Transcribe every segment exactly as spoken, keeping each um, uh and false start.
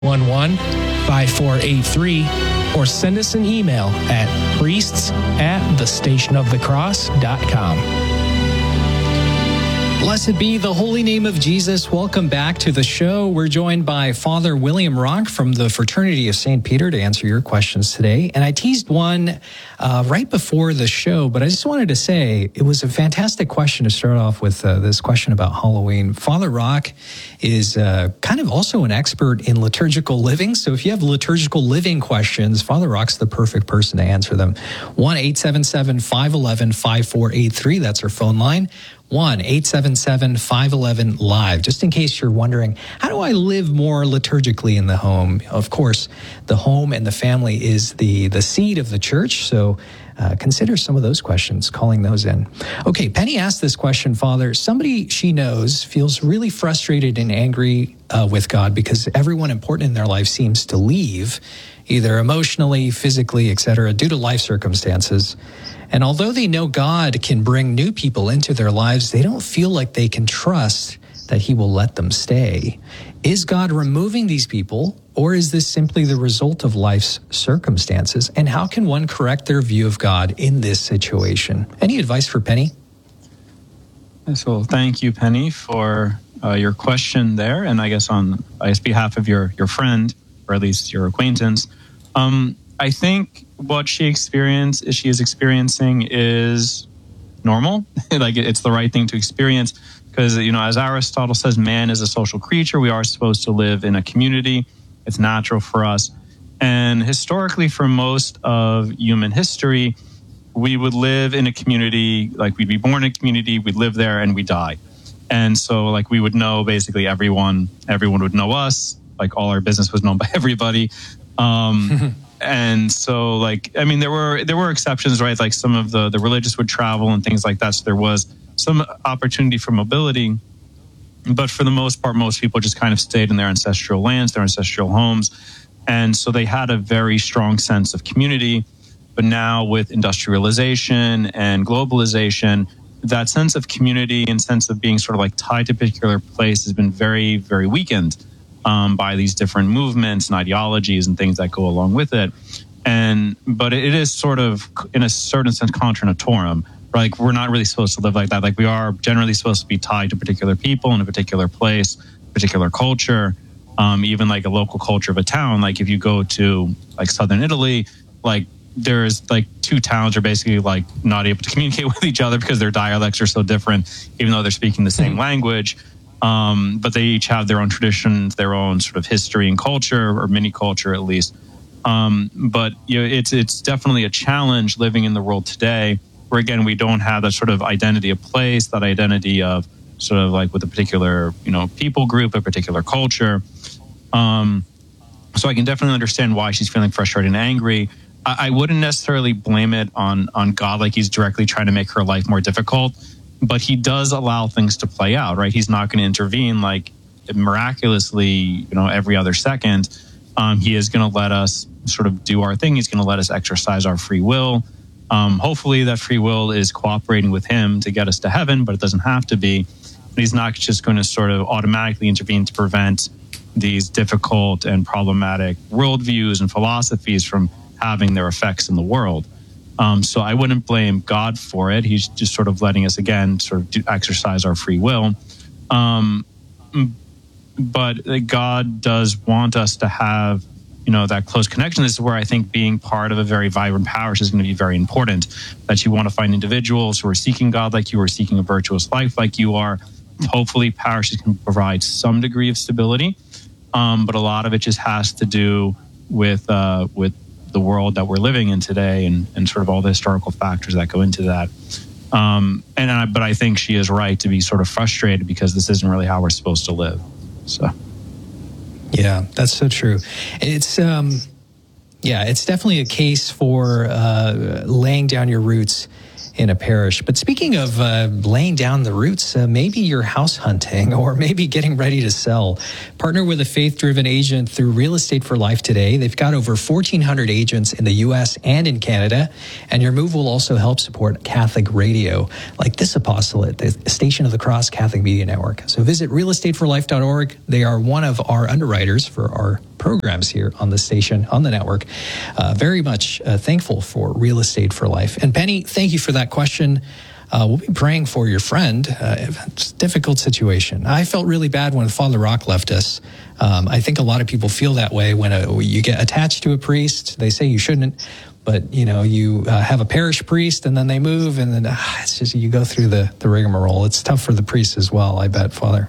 one one, five four eight three or send us an email at priests at the station of the cross dot com. Blessed be the holy name of Jesus. Welcome back to the show. We're joined by Father William Rock from the Fraternity of Saint Peter to answer your questions today. And I teased one uh, right before the show, but I just wanted to say it was a fantastic question to start off with uh, this question about Halloween. Father Rock is uh, kind of also an expert in liturgical living. So if you have liturgical living questions, Father Rock's the perfect person to answer them. one eight seven seven, five one one, five four eight three. That's our phone line. one eight seven seven, five one one, live. Just in case you're wondering, how do I live more liturgically in the home? Of course, the home and the family is the, the seat of the church. So uh, consider some of those questions, calling those in. Okay, Penny asked this question, Father. Somebody she knows feels really frustrated and angry uh, with God because everyone important in their life seems to leave, either emotionally, physically, et cetera, due to life circumstances. And although they know God can bring new people into their lives, they don't feel like they can trust that he will let them stay. Is God removing these people, or is this simply the result of life's circumstances? And how can one correct their view of God in this situation? Any advice for Penny? So thank you, Penny, for uh, your question there. And I guess on I guess behalf of your, your friend, or at least your acquaintance, um, I think what she experienced, she is experiencing is normal. Like it's the right thing to experience because, you know, as Aristotle says, man is a social creature. We are supposed to live in a community. It's natural for us. And historically, for most of human history, we would live in a community, like we'd be born in a community, we'd live there and we die. And so like we would know basically everyone, everyone would know us, like all our business was known by everybody. Um, And so, like, I mean, there were there were exceptions, right? Like some of the, the religious would travel and things like that. So there was some opportunity for mobility. But for the most part, most people just kind of stayed in their ancestral lands, their ancestral homes. And so they had a very strong sense of community. But now with industrialization and globalization, that sense of community and sense of being sort of like tied to a particular place has been very, very weakened. Um, by these different movements and ideologies and things that go along with it. And but it is sort of, in a certain sense, contra naturam. Like, we're not really supposed to live like that. Like, we are generally supposed to be tied to particular people in a particular place, particular culture, um, even like a local culture of a town. Like, if you go to, like, southern Italy, like, there's, like, two towns are basically, like, not able to communicate with each other because their dialects are so different, even though they're speaking the same language. Um, but they each have their own traditions, their own sort of history and culture, or mini culture at least. Um, but you know, it's it's definitely a challenge living in the world today, where again we don't have that sort of identity of place, that identity of sort of like with a particular you know people group, a particular culture. Um, so I can definitely understand why she's feeling frustrated and angry. I, I wouldn't necessarily blame it on on God, like he's directly trying to make her life more difficult. But he does allow things to play out, right? He's not going to intervene like miraculously, you know, every other second. Um, he is going to let us sort of do our thing. He's going to let us exercise our free will. Um, hopefully that free will is cooperating with him to get us to heaven, but it doesn't have to be. But he's not just going to sort of automatically intervene to prevent these difficult and problematic worldviews and philosophies from having their effects in the world. Um, so I wouldn't blame God for it. He's just sort of letting us, again, sort of do, exercise our free will. Um, but God does want us to have, you know, that close connection. This is where I think being part of a very vibrant parish is going to be very important, that you want to find individuals who are seeking God like you, are seeking a virtuous life like you are. Hopefully parishes can provide some degree of stability. Um, but a lot of it just has to do with, uh, with, the world that we're living in today and, and sort of all the historical factors that go into that. Um, and I, but I think she is right to be sort of frustrated because this isn't really how we're supposed to live. So. Yeah, that's so true. It's, um, yeah, it's definitely a case for uh, laying down your roots in a parish. But speaking of uh, laying down the roots, uh, maybe you're house hunting or maybe getting ready to sell. Partner with a faith-driven agent through Real Estate for Life today. They've got over fourteen hundred agents in the U S and in Canada. And your move will also help support Catholic radio, like this apostolate, the Station of the Cross Catholic Media Network. So visit real estate for life dot org. They are one of our underwriters for our programs here on the station, on the network. Uh, very much uh, thankful for Real Estate for Life. And Penny, thank you for that question. Uh, we'll be praying for your friend. Uh, it's a difficult situation. I felt really bad when Father Rock left us. Um, I think a lot of people feel that way when a, you get attached to a priest. They say you shouldn't, but you know you uh, have a parish priest, and then they move, and then uh, it's just you go through the the rigmarole. It's tough for the priest as well, I bet, Father.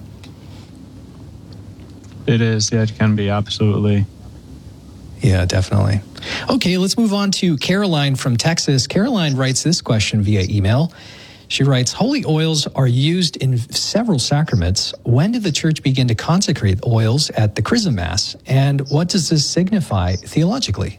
It is. Yeah, it can be, absolutely. Yeah, definitely. Okay, let's move on to Caroline from Texas. Caroline writes this question via email. She writes, holy oils are used in several sacraments. When did the church begin to consecrate oils at the Chrism Mass? And what does this signify theologically?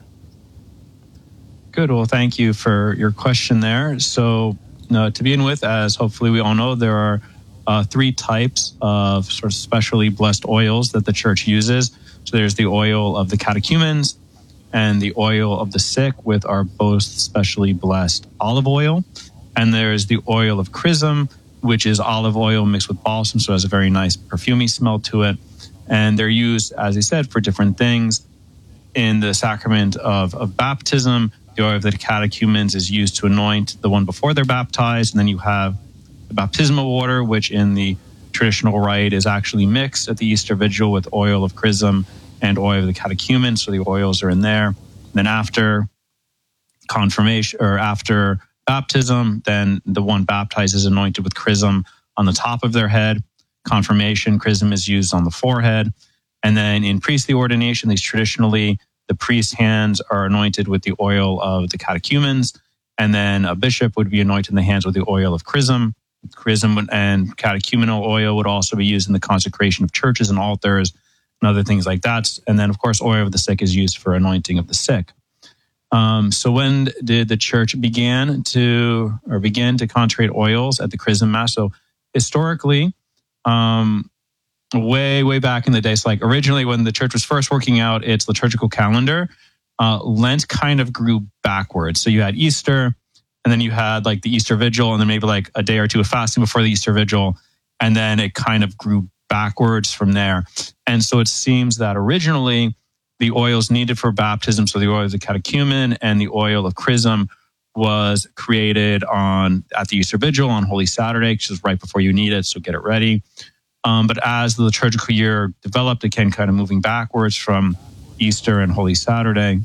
Good. Well, thank you for your question there. So uh, to begin with, as hopefully we all know, there are uh, three types of sort of specially blessed oils that the church uses. So there's the oil of the catechumens and the oil of the sick, with our most specially blessed olive oil. And there's the oil of chrism, which is olive oil mixed with balsam, so it has a very nice perfumey smell to it. And they're used, as I said, for different things. In the sacrament of, of baptism, the oil of the catechumens is used to anoint the one before they're baptized. And then you have the baptismal water, which in the traditional rite is actually mixed at the Easter Vigil with oil of chrism and oil of the catechumens. So the oils are in there. And then after confirmation, or after baptism, then the one baptized is anointed with chrism on the top of their head. Confirmation, chrism is used on the forehead. And then in priestly ordination, these traditionally, the priest's hands are anointed with the oil of the catechumens. And then a bishop would be anointed in the hands with the oil of chrism. Chrism and catechumenal oil would also be used in the consecration of churches and altars and other things like that. And then, of course, oil of the sick is used for anointing of the sick. Um, so when did the church begin to, or begin to consecrate oils at the Chrism Mass? So historically, um, way, way back in the day, so like originally when the church was first working out its liturgical calendar, uh, Lent kind of grew backwards. So you had Easter, and then you had like the Easter Vigil, and then maybe like a day or two of fasting before the Easter Vigil, and then it kind of grew backwards from there. And so it seems that originally the oils needed for baptism, so the oil of the catechumen and the oil of chrism, was created on at the Easter Vigil on Holy Saturday, which is right before you need it, so get it ready. Um, but as the liturgical year developed, again, kind of moving backwards from Easter and Holy Saturday,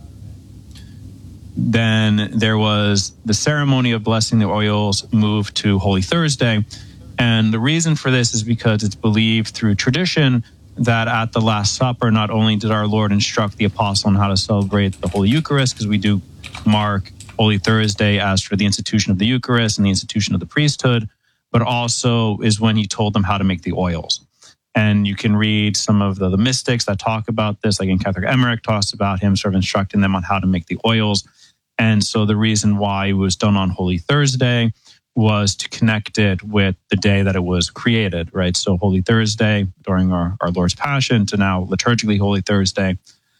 then there was the ceremony of blessing the oils moved to Holy Thursday. And the reason for this is because it's believed through tradition that at the Last Supper, not only did our Lord instruct the apostle on how to celebrate the Holy Eucharist, because we do mark Holy Thursday as for the institution of the Eucharist and the institution of the priesthood, but also is when he told them how to make the oils. And you can read some of the, the mystics that talk about this, like in Catholic Emmerich talks about him sort of instructing them on how to make the oils. And so the reason why it was done on Holy Thursday was to connect it with the day that it was created, right? So Holy Thursday during our, our Lord's Passion to now liturgically Holy Thursday.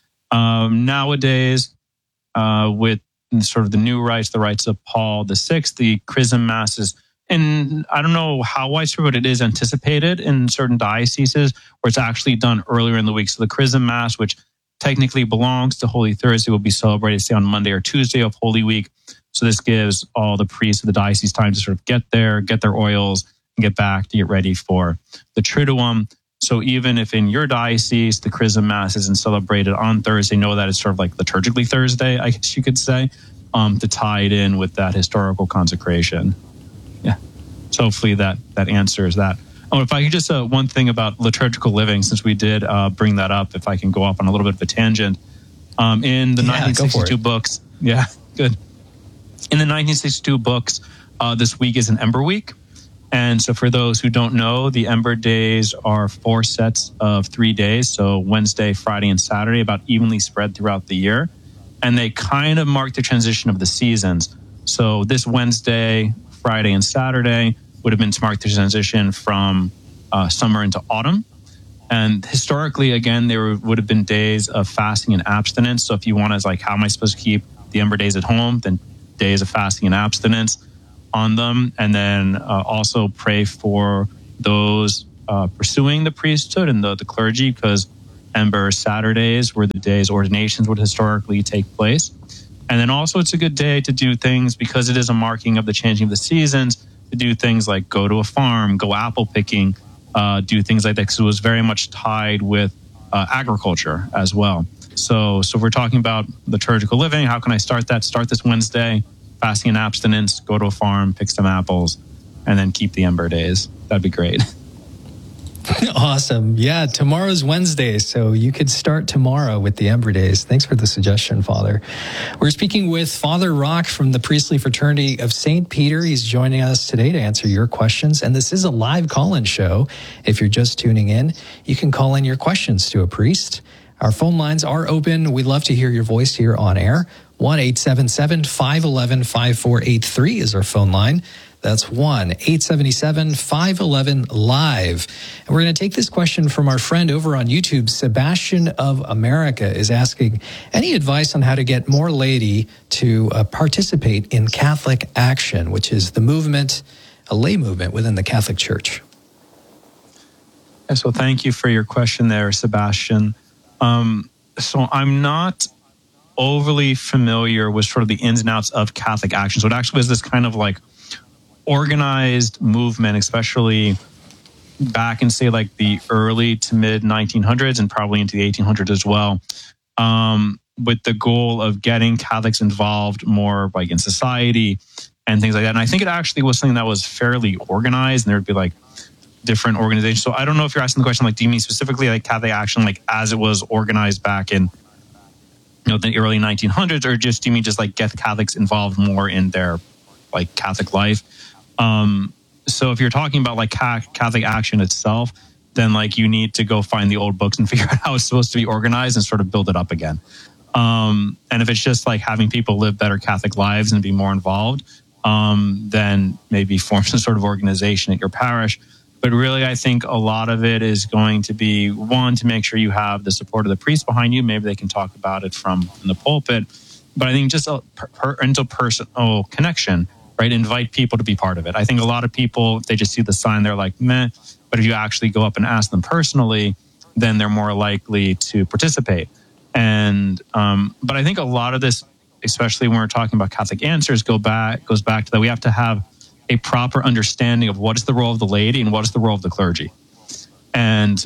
Um, nowadays, uh, with sort of the new rites, the rites of Paul the Sixth, the Chrism Masses, and I don't know how widespread, but it is anticipated in certain dioceses where it's actually done earlier in the week. So the Chrism Mass, which technically belongs to Holy Thursday, will be celebrated, say, on Monday or Tuesday of Holy Week. So this gives all the priests of the diocese time to sort of get there, get their oils, and get back to get ready for the Triduum. So even if in your diocese the Chrism Mass isn't celebrated on Thursday, know that it's sort of like liturgically Thursday, I guess you could say, um, to tie it in with that historical consecration. Yeah. So hopefully that that answers that. Oh, if I could just, uh, one thing about liturgical living, since we did uh, bring that up, if I can go off on a little bit of a tangent. Um, in the yeah, nineteen sixty-two books, yeah, good. In the nineteen sixty-two books, uh, this week is an Ember Week. And so for those who don't know, the Ember days are four sets of three days. So Wednesday, Friday, and Saturday, about evenly spread throughout the year. And they kind of mark the transition of the seasons. So this Wednesday, Friday, and Saturday would have been to mark the transition from uh, summer into autumn. And historically, again, there would have been days of fasting and abstinence. So if you want to, like, how am I supposed to keep the Ember days at home? Then days of fasting and abstinence on them. And then uh, also pray for those uh, pursuing the priesthood and the, the clergy, because Ember Saturdays were the days ordinations would historically take place. And then also it's a good day to do things, because it is a marking of the changing of the seasons, to do things like go to a farm, go apple picking, uh, do things like that, because it was very much tied with uh, agriculture as well. So, so if we're talking about liturgical living, how can I start that? Start this Wednesday, fasting and abstinence, go to a farm, pick some apples, and then keep the Ember days. That'd be great. Awesome. Yeah, tomorrow's Wednesday, so you could start tomorrow with the Ember Days. Thanks for the suggestion, Father. We're speaking with Father Rock from the Priestly Fraternity of Saint Peter. He's joining us today to answer your questions, and this is a live call-in show. If you're just tuning in, you can call in your questions to a priest. Our phone lines are open. We'd love to hear your voice here on air. one eight seven seven, five one one, five four eight three is our phone line. That's one eight seven seven, five one one, live. And we're going to take this question from our friend over on YouTube. Sebastian of America is asking, any advice on how to get more laity to uh, participate in Catholic Action, which is the movement, a lay movement within the Catholic Church? So thank you for your question there, Sebastian. Um, so I'm not overly familiar with sort of the ins and outs of Catholic Action. So it actually was this kind of like organized movement, especially back in, say, like the early to mid nineteen hundreds and probably into the eighteen hundreds as well, um, with the goal of getting Catholics involved more like in society and things like that. And I think it actually was something that was fairly organized, and there'd be like different organizations. So I don't know if you're asking the question, like, do you mean specifically like Catholic Action, like as it was organized back in, you know, the early nineteen hundreds, or just do you mean just like get the Catholics involved more in their like Catholic life? Um, so if you're talking about like Catholic Action itself, then like you need to go find the old books and figure out how it's supposed to be organized and sort of build it up again. Um, and if it's just like having people live better Catholic lives and be more involved, um, then maybe form some sort of organization at your parish. But really, I think a lot of it is going to be, one, to make sure you have the support of the priest behind you. Maybe they can talk about it from, from the pulpit. But I think just a per, interpersonal connection, right? Invite people to be part of it. I think a lot of people, if they just see the sign, they're like, meh. But if you actually go up and ask them personally, then they're more likely to participate. And um, but I think a lot of this, especially when we're talking about Catholic Answers, go back goes back to that we have to have a proper understanding of what is the role of the laity and what is the role of the clergy. And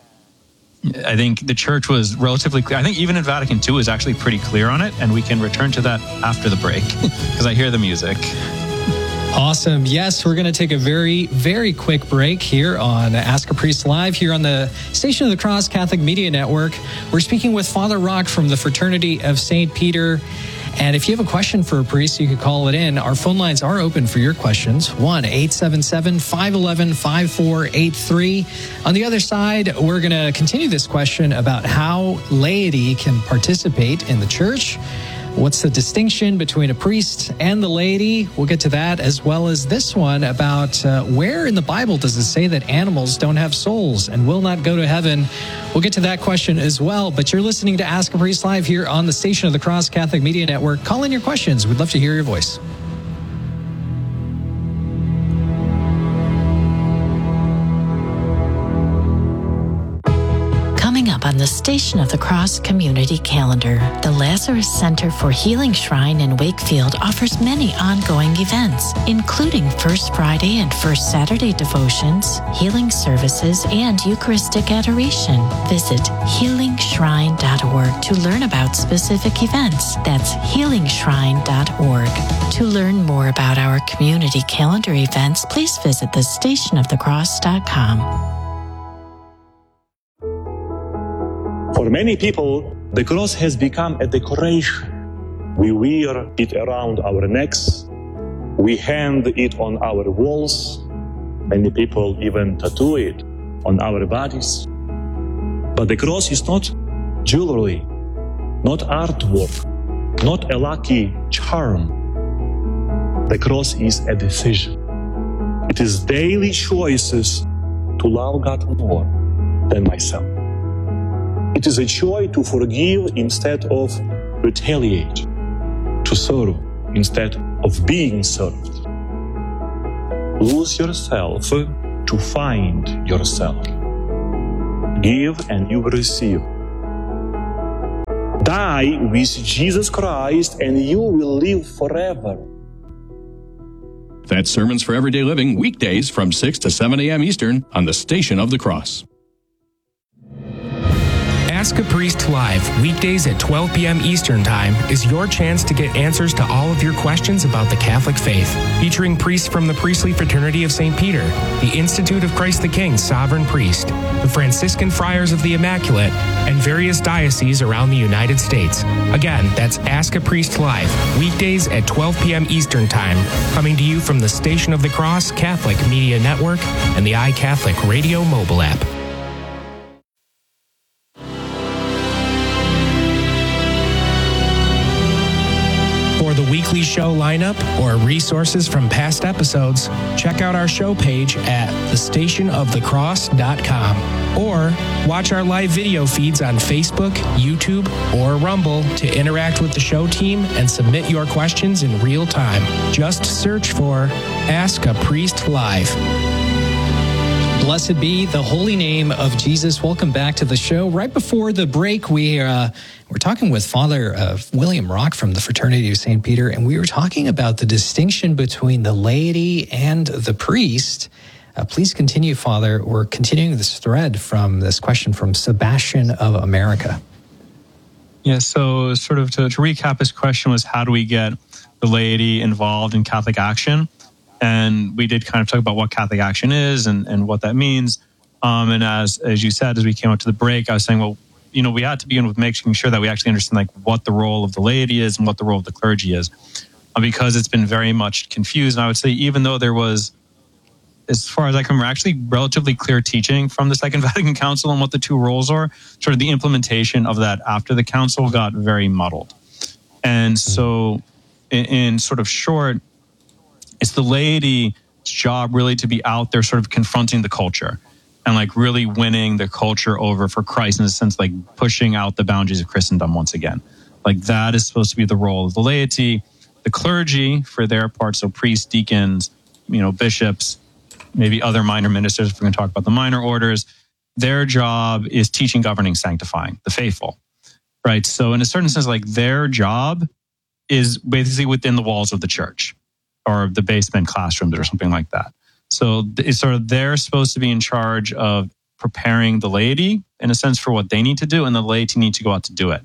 I think the Church was relatively clear. I think even in Vatican Two is actually pretty clear on it, and we can return to that after the break because I hear the music. Awesome. Yes, we're going to take a very, very quick break here on Ask a Priest Live here on the Station of the Cross Catholic Media Network. We're speaking with Father Rock from the Fraternity of Saint Peter. And if you have a question for a priest, you can call it in. Our phone lines are open for your questions. one eight seven seven, five one one, five four eight three. On the other side, we're going to continue this question about how laity can participate in the Church. What's the distinction between a priest and the laity? We'll get to that, as well as this one about uh, where in the Bible does it say that animals don't have souls and will not go to heaven? We'll get to that question as well. But you're listening to Ask a Priest Live here on the Station of the Cross Catholic Media Network. Call in your questions. We'd love to hear your voice. On the Station of the Cross community calendar, the Lazarus Center for Healing Shrine in Wakefield offers many ongoing events, including First Friday and First Saturday devotions, healing services, and Eucharistic adoration. Visit healing shrine dot org to learn about specific events. That's healing shrine dot org. To learn more about our community calendar events, please visit the station of the cross dot com. For many people, the cross has become a decoration. We wear it around our necks. We hang it on our walls. Many people even tattoo it on our bodies. But the cross is not jewelry, not artwork, not a lucky charm. The cross is a decision. It is daily choices to love God more than myself. It is a choice to forgive instead of retaliate, to serve instead of being served. Lose yourself to find yourself. Give and you will receive. Die with Jesus Christ and you will live forever. That's Sermons for Everyday Living, weekdays from six to seven a.m. Eastern on the Station of the Cross. Ask a Priest Live, weekdays at twelve p.m. Eastern Time, is your chance to get answers to all of your questions about the Catholic faith. Featuring priests from the Priestly Fraternity of Saint Peter, the Institute of Christ the King Sovereign Priest, the Franciscan Friars of the Immaculate, and various dioceses around the United States. Again, that's Ask a Priest Live, weekdays at twelve p.m. Eastern Time, coming to you from the Station of the Cross Catholic Media Network and the iCatholic Radio mobile app. For the weekly show lineup or resources from past episodes, check out our show page at the station of the cross dot com or watch our live video feeds on Facebook, YouTube, or Rumble to interact with the show team and submit your questions in real time. Just search for Ask a Priest Live. Blessed be the holy name of Jesus. Welcome back to the show. Right before the break, we uh, were talking with Father uh, William Rock from the Fraternity of Saint Peter, and we were talking about the distinction between the laity and the priest. Uh, please continue, Father. We're continuing this thread from this question from Sebastian of America. Yeah, so sort of to, to recap, his question was, how do we get the laity involved in Catholic action? And we did kind of talk about what Catholic action is and, and what that means. Um, and as as you said, as we came up to the break, I was saying, well, you know, we had to begin with making sure that we actually understand like what the role of the laity is and what the role of the clergy is, uh, because it's been very much confused. And I would say, even though there was, as far as I can remember, actually relatively clear teaching from the Second Vatican Council on what the two roles are, sort of the implementation of that after the council got very muddled. And so, in, in sort of short, it's the laity's job really to be out there sort of confronting the culture and like really winning the culture over for Christ, in a sense, like pushing out the boundaries of Christendom once again. Like that is supposed to be the role of the laity. The clergy, for their part, so priests, deacons, you know, bishops, maybe other minor ministers, if we're going to talk about the minor orders, their job is teaching, governing, sanctifying the faithful, right? So in a certain sense, like their job is basically within the walls of the church, or the basement classrooms or something like that. So it's sort of, they're supposed to be in charge of preparing the laity, in a sense, for what they need to do, and the laity need to go out to do it.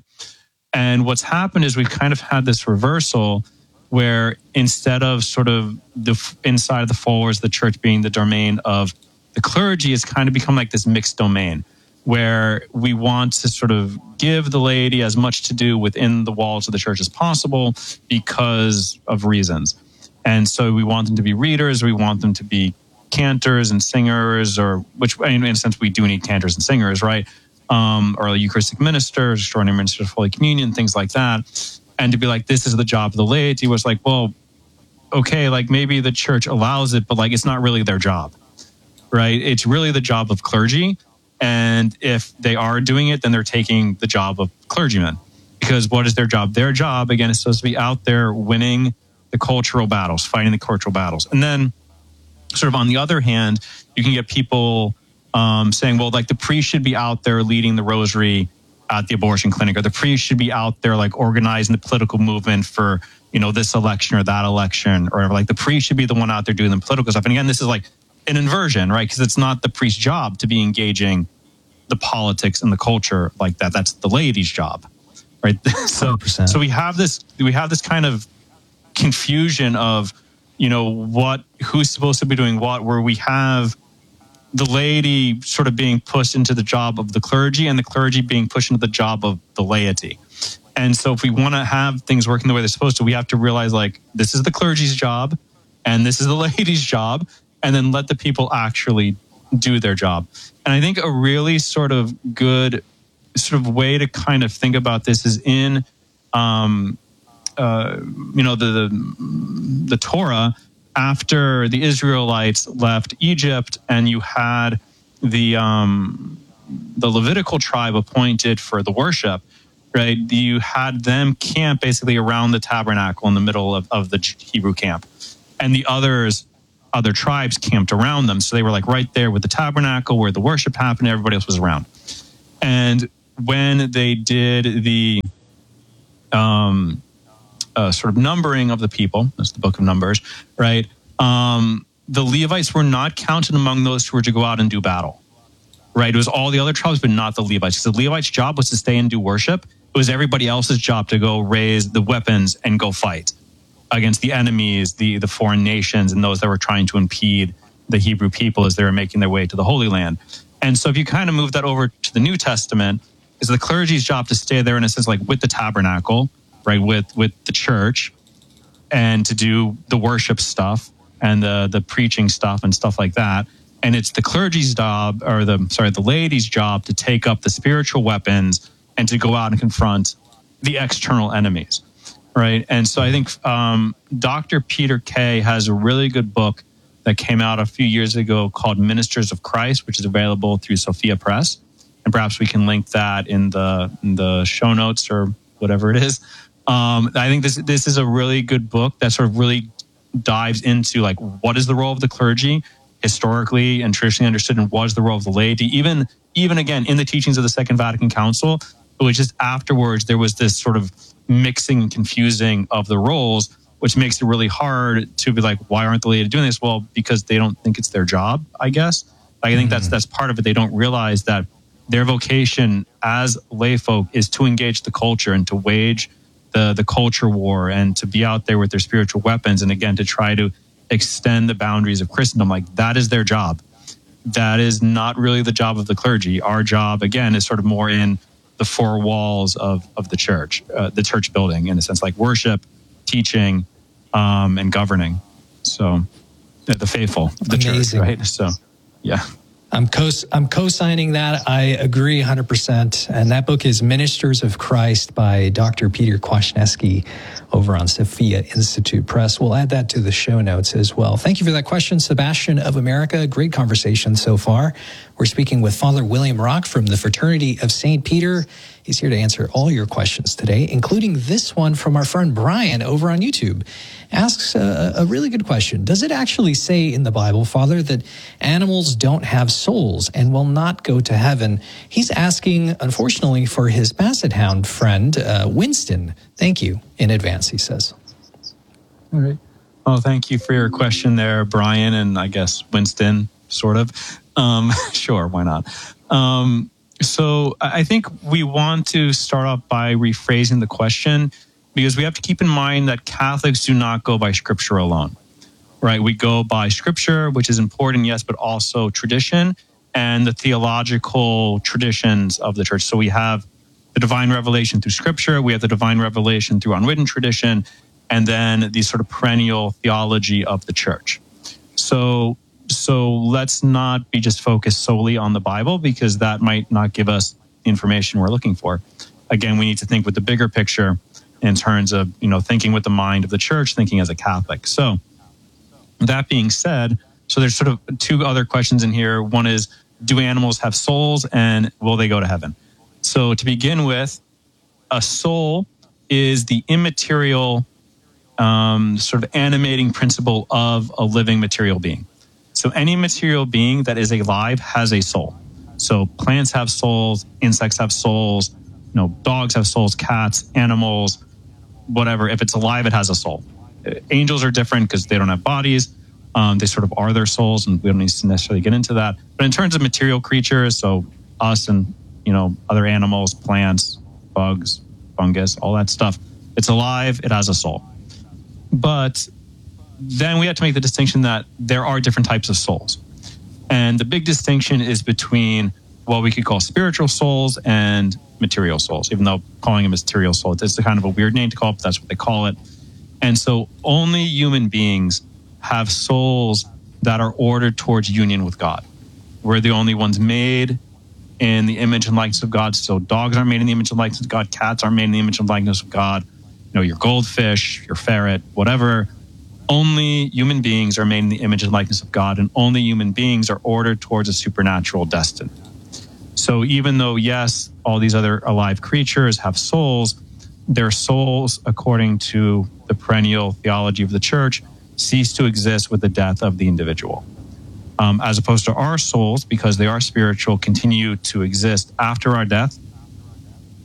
And what's happened is we've kind of had this reversal where instead of sort of the inside of the four walls, the church being the domain of the clergy, it's kind of become like this mixed domain where we want to sort of give the laity as much to do within the walls of the church as possible because of reasons. And so we want them to be readers, we want them to be cantors and singers, or which in a sense we do need cantors and singers, right? Um, or Eucharistic ministers, extraordinary ministers of Holy Communion, things like that. And to be like, this is the job of the laity was like, well, okay, like maybe the church allows it, but like it's not really their job, right? It's really the job of clergy. And if they are doing it, then they're taking the job of clergymen. Because what is their job? Their job, again, is supposed to be out there winning the cultural battles, fighting the cultural battles. And then sort of on the other hand, you can get people um, saying, well, like the priest should be out there leading the rosary at the abortion clinic, or the priest should be out there like organizing the political movement for, you know, this election or that election, or like the priest should be the one out there doing the political stuff. And again, this is like an inversion, right? Because it's not the priest's job to be engaging the politics and the culture like that. That's the laity's job, right? so, one hundred percent. So we have this, we have this kind of confusion of, you know, what, who's supposed to be doing what, where we have the laity sort of being pushed into the job of the clergy and the clergy being pushed into the job of the laity. And so if we want to have things working the way they're supposed to, we have to realize like, this is the clergy's job and this is the laity's job, and then let the people actually do their job. And I think a really sort of good sort of way to kind of think about this is in, um, Uh, you know, the, the the Torah, after the Israelites left Egypt and you had the um, the Levitical tribe appointed for the worship, right? You had them camp basically around the tabernacle in the middle of, of the Hebrew camp. And the others, other tribes camped around them. So they were like right there with the tabernacle where the worship happened. Everybody else was around. And when they did the um, uh, sort of numbering of the people, that's the book of Numbers, right? Um, the Levites were not counted among those who were to go out and do battle, right? It was all the other tribes, but not the Levites. Because the Levites' job was to stay and do worship. It was everybody else's job to go raise the weapons and go fight against the enemies, the, the foreign nations, and those that were trying to impede the Hebrew people as they were making their way to the Holy Land. And so if you kind of move that over to the New Testament, it's the clergy's job to stay there in a sense like with the tabernacle, right, with with the church, and to do the worship stuff and the the preaching stuff and stuff like that. And it's the clergy's job, or the sorry, the laity's job to take up the spiritual weapons and to go out and confront the external enemies, right? And so I think um, Doctor Peter Kay has a really good book that came out a few years ago called Ministers of Christ, which is available through Sophia Press. And perhaps we can link that in the in the show notes or whatever it is. Um, I think this this is a really good book that sort of really dives into like what is the role of the clergy historically and traditionally understood, and what is the role of the laity. Even even again in the teachings of the Second Vatican Council, it was just afterwards there was this sort of mixing and confusing of the roles, which makes it really hard to be like, why aren't the laity doing this? Well, because they don't think it's their job, I guess. I think mm-hmm. that's that's part of it. They don't realize that their vocation as lay folk is to engage the culture and to wage the, the culture war and to be out there with their spiritual weapons. And again, to try to extend the boundaries of Christendom. Like that is their job. That is not really the job of the clergy. Our job, again, is sort of more in the four walls of, of the church, uh, the church building, in a sense, like worship, teaching, um, and governing. So the, the faithful, the Amazing. Church, right? So, yeah. I'm co I'm co-signing that. I agree one hundred percent. And that book is Ministers of Christ by Doctor Peter Kwasniewski over on Sophia Institute Press. We'll add that to the show notes as well. Thank you for that question, Sebastian of America. Great conversation so far. We're speaking with Father William Rock from the Fraternity of Saint Peter. He's here to answer all your questions today, including this one from our friend Brian over on YouTube. Asks a, a really good question. Does it actually say in the Bible, Father, that animals don't have souls and will not go to heaven? He's asking, unfortunately, for his basset hound friend, uh, Winston. Thank you in advance, he says. All right. Oh, thank you for your question there, Brian, and I guess Winston, sort of. Um, sure, why not? Um, so I think we want to start off by rephrasing the question, because we have to keep in mind that Catholics do not go by Scripture alone, right? We go by Scripture, which is important, yes, but also tradition and the theological traditions of the church. So we have the divine revelation through Scripture, we have the divine revelation through unwritten tradition, and then the sort of perennial theology of the church. So, so let's not be just focused solely on the Bible, because that might not give us the information we're looking for. Again, we need to think with the bigger picture in terms of, you know, thinking with the mind of the church, thinking as a Catholic. So that being said, so there's sort of two other questions in here. One is, do animals have souls and will they go to heaven? So to begin with, a soul is the immaterial um, sort of animating principle of a living material being. So any material being that is alive has a soul. So plants have souls, insects have souls, you know, dogs have souls, cats, animals, whatever. If it's alive, it has a soul. Angels are different because they don't have bodies. Um, they sort of are their souls, and we don't need to necessarily get into that. But in terms of material creatures, so us and, you know, other animals, plants, bugs, fungus, all that stuff, it's alive, it has a soul. But then we have to make the distinction that there are different types of souls. And the big distinction is between what we could call spiritual souls and material souls, even though calling them material soul, it's a kind of a weird name to call it, but that's what they call it. And so only human beings have souls that are ordered towards union with God. We're the only ones made in the image and likeness of God. So dogs aren't made in the image and likeness of God. Cats aren't made in the image and likeness of God. You know, your goldfish, your ferret, whatever. Only human beings are made in the image and likeness of God, and only human beings are ordered towards a supernatural destiny. So even though, yes, all these other alive creatures have souls, their souls, according to the perennial theology of the church, cease to exist with the death of the individual. Um, as opposed to our souls, because they are spiritual, continue to exist after our death.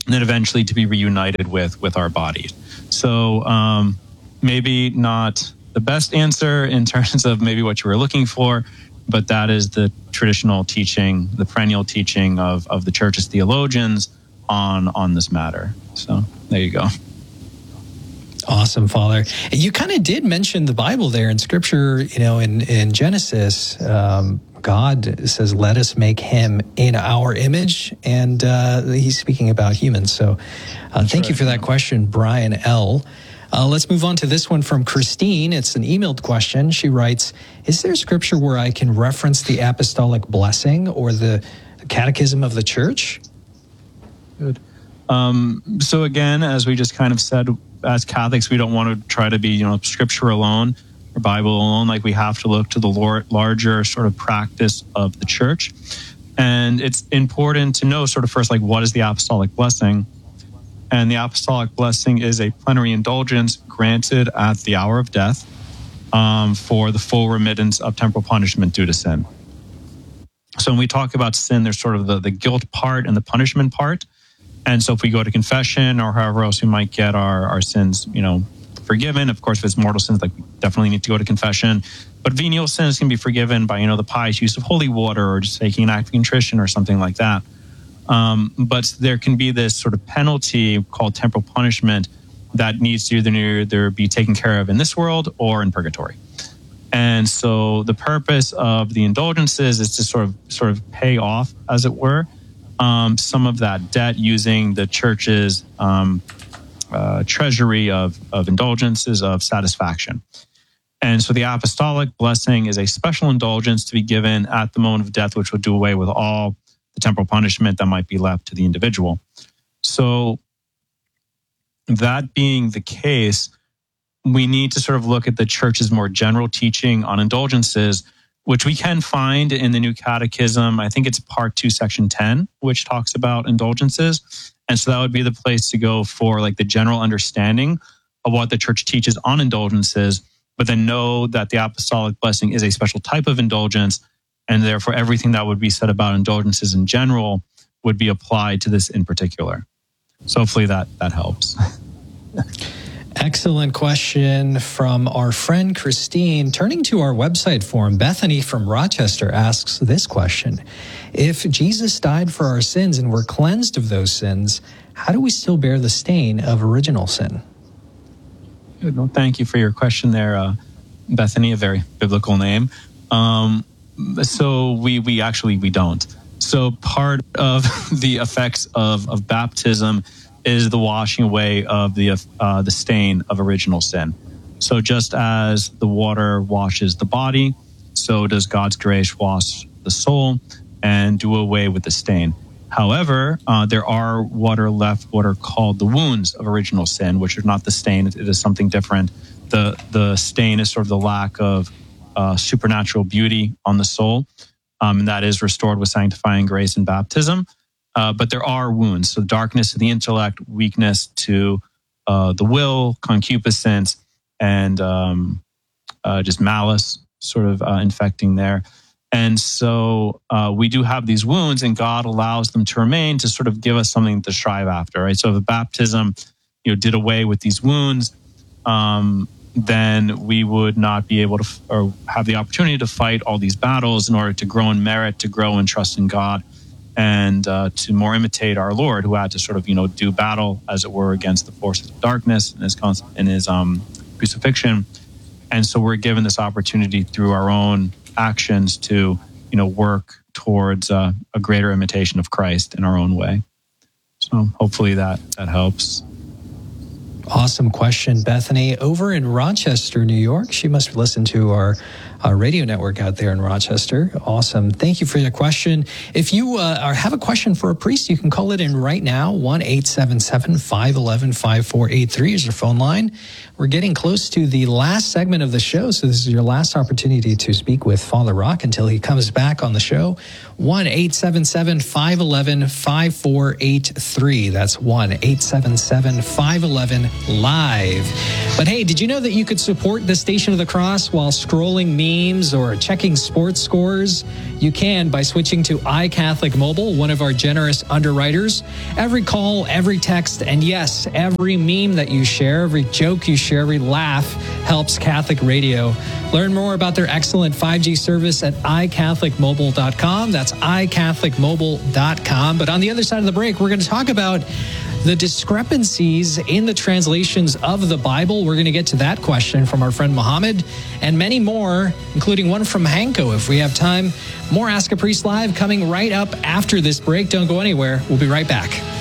and then eventually to be reunited with with our bodies. So um, maybe not the best answer in terms of maybe what you were looking for, but that is the traditional teaching, the perennial teaching of of the church's theologians on on this matter. So there you go. Awesome, Father. You kind of did mention the Bible there in Scripture. You know, in in Genesis, um, God says, "Let us make him in our image," and uh, he's speaking about humans. So, uh, thank right. you for that question, Brian L. Uh, let's move on to this one from Christine. It's an emailed question. She writes, "Is there Scripture where I can reference the apostolic blessing or the Catechism of the Church?" Good. Um, so again, as we just kind of said, as Catholics, we don't want to try to be, you know, Scripture alone or Bible alone. Like, we have to look to the larger sort of practice of the Church. And it's important to know sort of first, like, what is the apostolic blessing? And the apostolic blessing is a plenary indulgence granted at the hour of death um, for the full remittance of temporal punishment due to sin. So when we talk about sin, there's sort of the, the guilt part and the punishment part. And so if we go to confession or however else we might get our, our sins, you know, forgiven, of course, if it's mortal sins, like, we definitely need to go to confession. But venial sins can be forgiven by, you know, the pious use of holy water or just taking an act of contrition or something like that. Um, but there can be this sort of penalty called temporal punishment that needs to either, either be taken care of in this world or in purgatory. And so the purpose of the indulgences is to sort of sort of pay off, as it were, Um, some of that debt using the church's um, uh, treasury of, of indulgences of satisfaction. And so the apostolic blessing is a special indulgence to be given at the moment of death, which will do away with all the temporal punishment that might be left to the individual. So that being the case, we need to sort of look at the church's more general teaching on indulgences, which we can find in the New Catechism. I think it's part two, section ten, which talks about indulgences. And so that would be the place to go for, like, the general understanding of what the church teaches on indulgences, but then know that the apostolic blessing is a special type of indulgence, and therefore everything that would be said about indulgences in general would be applied to this in particular. So hopefully that, that helps. Excellent question from our friend Christine. Turning to our website form, Bethany from Rochester asks this question. If Jesus died for our sins and we're cleansed of those sins, how do we still bear the stain of original sin? Good. Well, thank you for your question there, uh, Bethany, a very biblical name. Um, so we we actually, we don't. So part of the effects of, of baptism is the washing away of the uh, the stain of original sin. So just as the water washes the body, so does God's grace wash the soul and do away with the stain. However, uh, there are what are left what are called the wounds of original sin, which are not the stain. It is something different. The the stain is sort of the lack of uh, supernatural beauty on the soul, um, and that is restored with sanctifying grace and baptism. Uh, but there are wounds, so darkness to the intellect, weakness to uh, the will, concupiscence, and um, uh, just malice sort of uh, infecting there. And so uh, we do have these wounds, and God allows them to remain to sort of give us something to strive after, right? So if a baptism, you know, did away with these wounds, um, then we would not be able to f- or have the opportunity to fight all these battles in order to grow in merit, to grow in trust in God, and uh, to more imitate our Lord, who had to sort of, you know, do battle, as it were, against the forces of darkness in his, in his um, crucifixion. And so we're given this opportunity through our own actions to, you know, work towards uh, a greater imitation of Christ in our own way. So hopefully that that helps. Awesome question, Bethany. Over in Rochester, New York, she must listen to our, our radio network out there in Rochester. Awesome. Thank you for your question. If you uh, are, have a question for a priest, you can call it in right now. one eight seven seven, five one one, five four eight three is your phone line. We're getting close to the last segment of the show, so this is your last opportunity to speak with Father Rock until he comes back on the show. one eight seven seven, five one one, five four eight three. That's one eight seven seven, five one one, Live. But hey, did you know that you could support the Station of the Cross while scrolling memes or checking sports scores? You can by switching to iCatholic Mobile, one of our generous underwriters. Every call, every text, and yes, every meme that you share, every joke you share, every laugh helps Catholic Radio. Learn more about their excellent five G service at i catholic mobile dot com. That's i catholic mobile dot com. But on the other side of the break, we're going to talk about the discrepancies in the translations of the Bible. We're going to get to that question from our friend Mohammed and many more, including one from Hanko if we have time. More Ask a Priest Live coming right up after this break. Don't go anywhere. We'll be right back.